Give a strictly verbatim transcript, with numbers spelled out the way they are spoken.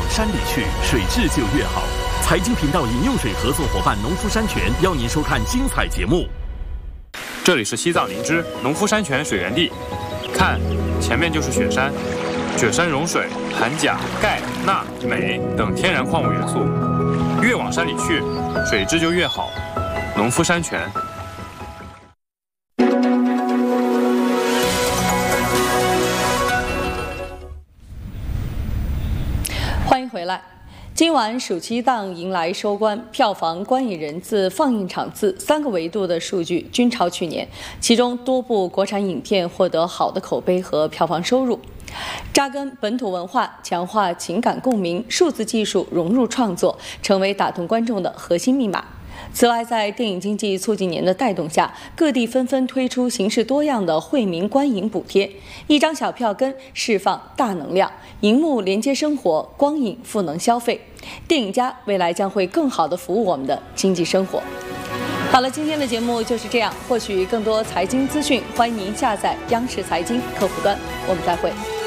山里去，水质就越好。财经频道饮用水合作伙伴农夫山泉邀您收看精彩节目。 这里是西藏林芝农夫山泉水源地，看，前面就是雪山。雪山融水含钾、钙、钠、镁等天然矿物元素，越往山里去，水质就越好。农夫山泉。 欢迎回来。今晚暑期档迎来收官，票房、观影人次、放映场次三个维度的数据均超去年，其中多部国产影片获得好的口碑和票房收入。扎根本土文化，强化情感共鸣，数字技术融入创作，成为打动观众的核心密码。此外，在电影经济促进年的带动下，各地纷纷推出形式多样的惠民观影补贴，一张小票根释放大能量，荧幕连接生活，光影赋能消费。电影家未来将会更好地服务我们的经济生活。好了，今天的节目就是这样。获取更多财经资讯，欢迎您下载央视财经客户端。我们再会。